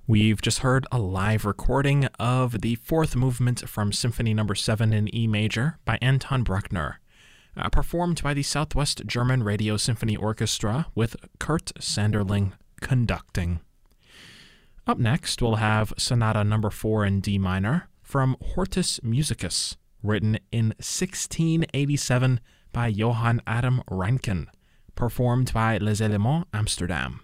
We've just heard a live recording of the fourth movement from Symphony No. 7 in E major by Anton Bruckner, performed by the Southwest German Radio Symphony Orchestra with Kurt Sanderling conducting. Up next, we'll have Sonata No. 4 in D minor from Hortus Musicus, written in 1687 by Johann Adam Reinken, performed by Les Éléments Amsterdam.